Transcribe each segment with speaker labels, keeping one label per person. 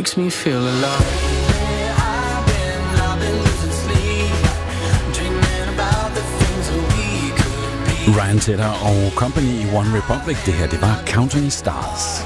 Speaker 1: makes me feel alive.
Speaker 2: Ryan Tedder og Company i One Republic. Det her, det var Counting Stars.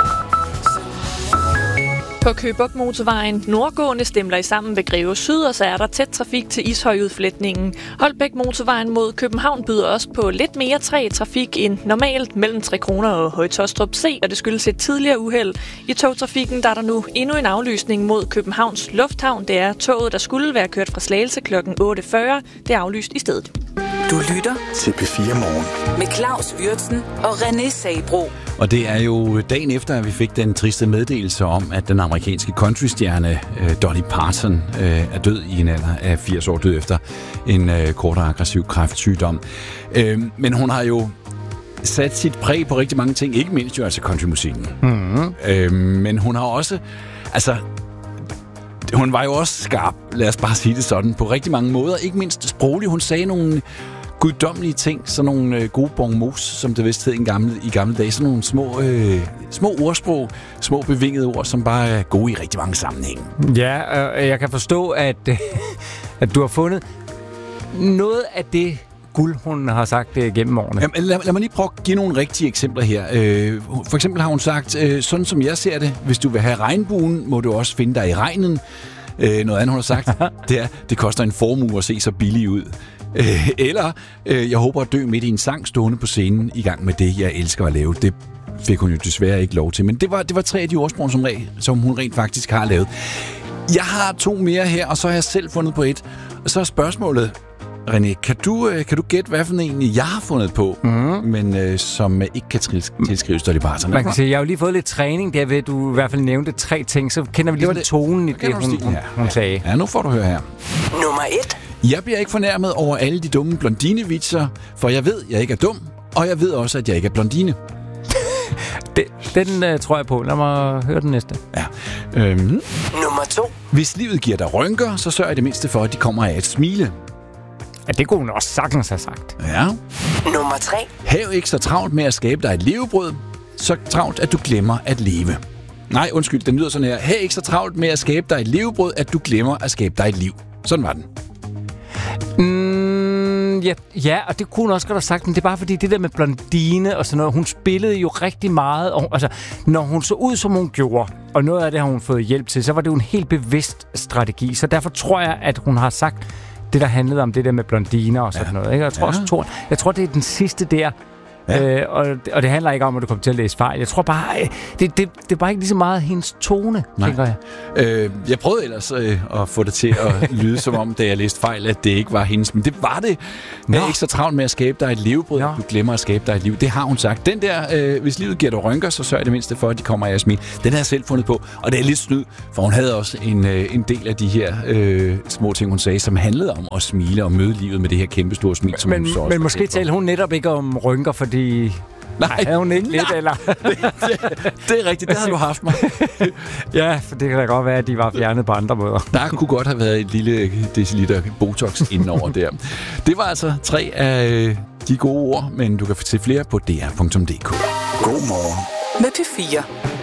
Speaker 3: På Køge Bugt Motorvejen nordgående stemler I sammen ved Greve Syd, og så er der tæt trafik til Ishøjudfletningen. Holbæk Motorvejen mod København byder også på lidt mere træg trafik end normalt mellem 3 kroner og Høje-Taastrup C, og det skyldes et tidligere uheld. I togtrafikken der er der nu endnu en aflysning mod Københavns Lufthavn. Det er toget, der skulle være kørt fra Slagelse kl. 8.40. Det er aflyst i stedet.
Speaker 4: Du lytter
Speaker 5: til P4 Morgen
Speaker 4: med Claus Wirtsen og René Sabro.
Speaker 2: Og det er jo dagen efter, at vi fik den triste meddelelse om, at den amerikanske countrystjerne Dolly Parton er død i en alder af 80 år, død efter en kort og aggressiv kræftsygdom. Men hun har jo sat sit præg på rigtig mange ting, ikke mindst jo altså countrymusikken. Mm-hmm. Men hun har også, altså, hun var jo også skarp, lad os bare sige det sådan, på rigtig mange måder, ikke mindst sproglig. Hun sagde nogle guddommelige ting, sådan nogle gode bon mos, som det vist hed i gamle dage, sådan nogle små ordsprog, små bevingede ord, som bare er gode i rigtig mange sammenhænge.
Speaker 6: Ja, jeg kan forstå, at du har fundet noget af det guld, hun har sagt gennem årene.
Speaker 2: Jamen, lad mig lige prøve at give nogle rigtige eksempler her. For eksempel har hun sagt, sådan som jeg ser det, hvis du vil have regnbuen, må du også finde dig i regnen. Noget andet, hun har sagt, det er, det koster en formue at se så billig ud. Eller, jeg håber at dø midt i en sang stående på scenen i gang med det, jeg elsker at lave. Det fik hun jo desværre ikke lov til. Men det var 3 af de ordsprog, som hun rent faktisk har lavet. Jeg har 2 mere her, og så har jeg selv fundet på et. Og så er spørgsmålet, René, kan du gætte, hvad for en jeg har fundet på, men som ikke kan tilskrives Dolly Parton?
Speaker 6: Man kan sige, jeg har jo lige fået lidt træning, derved du i hvert fald nævnte 3 ting, så kender vi lige tonen i det, hun sagde.
Speaker 2: Ja, nu får du høre her.
Speaker 4: Nummer 1.
Speaker 2: Jeg bliver ikke fornærmet over alle de dumme blondinevitser, for jeg ved, jeg ikke er dum, og jeg ved også, at jeg ikke er blondine.
Speaker 6: Den tror jeg på. Lad mig høre den næste.
Speaker 2: Ja.
Speaker 4: Nummer 2.
Speaker 2: Hvis livet giver dig rynker, så sørg i det mindste for, at de kommer af et smile.
Speaker 6: Ja, det kunne hun også sagtens have sagt.
Speaker 2: Ja.
Speaker 4: Nummer 3.
Speaker 2: Hav ikke så travlt med at skabe dig et levebrød, så travlt, at du glemmer at leve. Nej, undskyld, den lyder sådan her. Hav ikke så travlt med at skabe dig et levebrød, at du glemmer at skabe dig et liv. Sådan var den.
Speaker 6: Ja, og det kunne hun også godt have sagt, men det er bare fordi det der med blondine og sådan noget, hun spillede jo rigtig meget, og, altså, når hun så ud, som hun gjorde, og noget af det har hun fået hjælp til, så var det jo en helt bevidst strategi, så derfor tror jeg, at hun har sagt det, der handlede om det der med blondiner og sådan noget, ikke? Jeg tror også, jeg tror, det er den sidste der. Ja. Og det handler ikke om, at du kommer til at læse fejl. Jeg tror bare, det er bare ikke lige så meget hendes tone, tænker jeg.
Speaker 2: Jeg prøvede ellers at få det til at lyde som om, da jeg læste fejl, at det ikke var hendes. Men det var det. Jeg er ikke så travlt med at skabe dig et levebrød, du glemmer at skabe dig et liv. Det har hun sagt. Den der, hvis livet giver dig rynker, så sørg det mindste for, at de kommer af at smile. Den har jeg selv fundet på. Og det er lidt snyd, for hun havde også en del af de her små ting, hun sagde, som handlede om at smile og møde livet med det her kæmpe store smil, som hun så også.
Speaker 6: Men måske talte hun netop ikke om rynker, fordi nej, havde hun ikke lidt, eller?
Speaker 2: Det er rigtigt, det havde du haft mig.
Speaker 6: Ja, for det kan da godt være, at de var fjernet på andre måder.
Speaker 2: Der kunne godt have været et lille deciliter Botox indenover der. Det var altså 3 af de gode ord, men du kan se flere på dr.dk.
Speaker 5: God morgen
Speaker 4: med P4.